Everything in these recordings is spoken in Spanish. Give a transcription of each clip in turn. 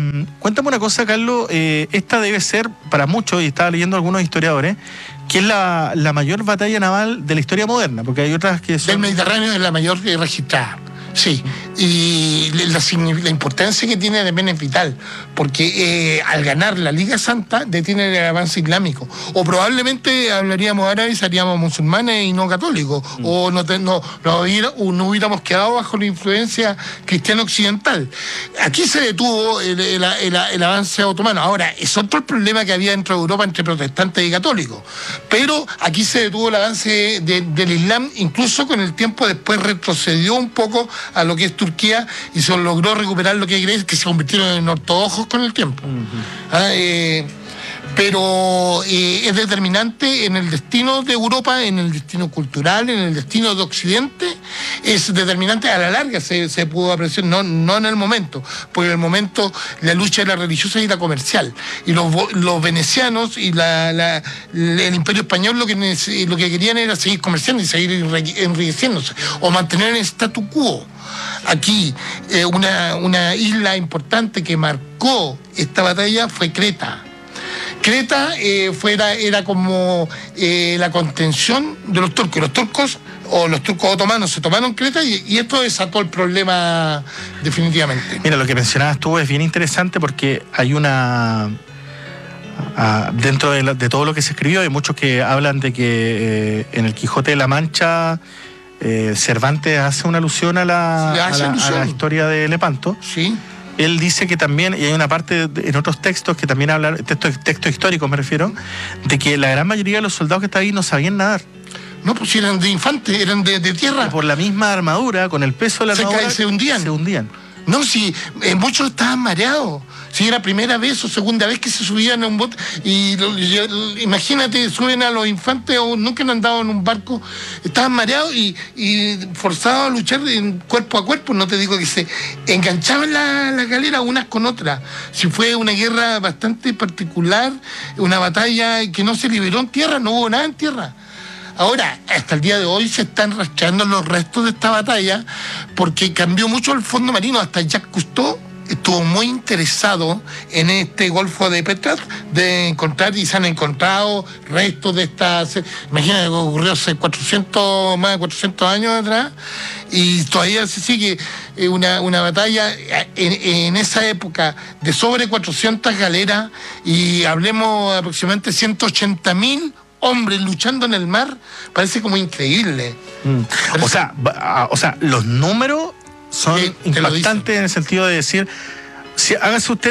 Cuéntame una cosa, Carlos, esta debe ser para muchos, y estaba leyendo algunos historiadores, que es la mayor batalla naval de la historia moderna, porque hay otras que son... Del Mediterráneo es la mayor registrada. Sí, y la importancia que tiene también es vital, porque al ganar la Liga Santa detiene el avance islámico, o probablemente hablaríamos árabe y seríamos musulmanes y no católicos, o no hubiéramos quedado bajo la influencia cristiana occidental. Aquí se detuvo el avance otomano. Ahora, es otro el problema que había dentro de Europa entre protestantes y católicos, pero aquí se detuvo el avance del Islam, incluso con el tiempo después retrocedió un poco a lo que es Turquía y se logró recuperar lo que hay que se convirtieron en ortodoxos con el tiempo. Pero es determinante en el destino de Europa, en el destino cultural, en el destino de Occidente, es determinante a la larga, se pudo apreciar, no en el momento, porque en el momento la lucha era religiosa y la comercial, y los venecianos y el Imperio Español lo que querían era seguir comerciando y seguir enriqueciéndose, o mantener el statu quo. Aquí, una isla importante que marcó esta batalla fue Creta. Creta era como la contención de los turcos. Los turcos otomanos se tomaron Creta y esto desató el problema definitivamente. Mira, lo que mencionabas tú es bien interesante porque hay dentro de todo lo que se escribió, hay muchos que hablan de que en el Quijote de la Mancha Cervantes hace una alusión a la historia de Lepanto. Sí. Él dice que también, y hay una parte en otros textos que también hablan, textos históricos me refiero, de que la gran mayoría de los soldados que estaban ahí no sabían nadar. No, pues eran de infantes, eran de tierra. Y por la misma armadura, con el peso de la armadura, se hundían. No, si muchos estaban mareados. Si era primera vez o segunda vez que se subían a un bote, imagínate, suben a los infantes o nunca han andado en un barco, estaban mareados y forzados a luchar cuerpo a cuerpo. No te digo que se enganchaban las galeras unas con otras. Si fue una guerra bastante particular, una batalla que no se liberó en tierra, no hubo nada en tierra. Ahora, hasta el día de hoy se están rastreando los restos de esta batalla porque cambió mucho el fondo marino. Hasta Jacques Cousteau estuvo muy interesado en este Golfo de Petrel de encontrar, y se han encontrado restos de estas. Imagínate que ocurrió hace más de 400 años atrás y todavía se sigue una batalla en esa época de sobre 400 galeras y hablemos aproximadamente 180.000 hombres luchando en el mar. Parece como increíble. O sea, los números son impactantes en el sentido de decir, hágase usted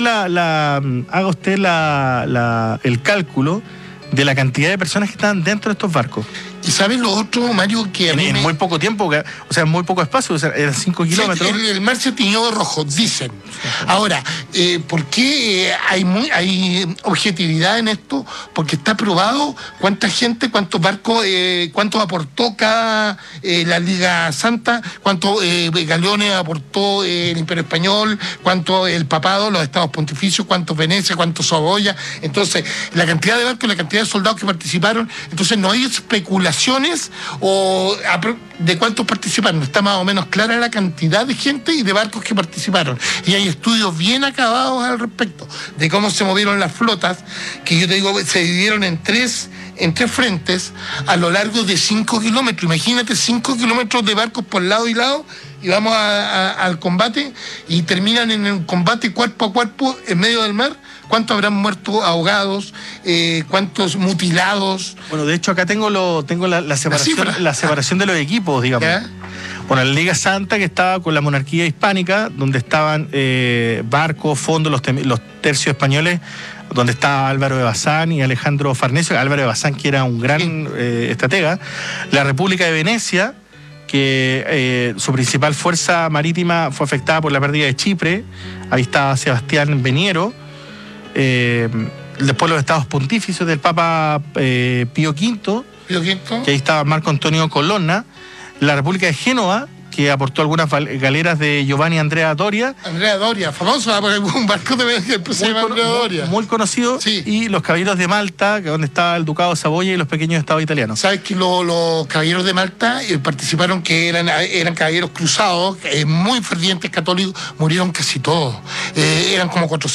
el cálculo de la cantidad de personas que están dentro de estos barcos. ¿Y sabes lo otro, Mario? Que en muy poco tiempo, en muy poco espacio, eran 5 kilómetros. El mar se tiñó de rojo, dicen. Ahora, ¿por qué hay objetividad en esto? Porque está probado cuánta gente, cuántos barcos, cuánto aportó cada la Liga Santa, cuántos galeones aportó el Imperio Español, cuánto el Papado, los Estados Pontificios, cuántos Venecia, cuántos Saboya. Entonces, la cantidad de barcos, la cantidad de soldados que participaron, entonces no hay especulaciones o de cuántos participaron. Está más o menos clara la cantidad de gente y de barcos que participaron. Y hay estudios bien acabados al respecto de cómo se movieron las flotas, que yo te digo, se dividieron en tres frentes a lo largo de 5 kilómetros. Imagínate 5 kilómetros de barcos por lado y lado, y vamos al combate y terminan en un combate cuerpo a cuerpo en medio del mar. ¿Cuántos habrán muerto ahogados? ¿Cuántos mutilados? Bueno, de hecho acá tengo la separación de los equipos, digamos. ¿Ya? Bueno, la Liga Santa, que estaba con la monarquía hispánica, donde estaban barcos, fondos, los tercios españoles, donde estaba Álvaro de Bazán y Alejandro Farnesio. Álvaro de Bazán, que era un gran estratega. La República de Venecia, que su principal fuerza marítima fue afectada por la pérdida de Chipre. Ahí estaba Sebastián Veniero. Después los estados pontificios del Papa Pío V, que ahí estaba Marco Antonio Colonna. La República de Génova, que aportó algunas galeras de Giovanni Andrea Doria. Andrea Doria, famoso, porque un barco de Andrea Doria. Muy conocido. Sí. Y los caballeros de Malta, que donde estaba el Ducado de Saboya y los pequeños estados italianos. Sabes que los caballeros de Malta participaron, que eran caballeros cruzados, muy fervientes católicos, murieron casi todos. Eran como 400.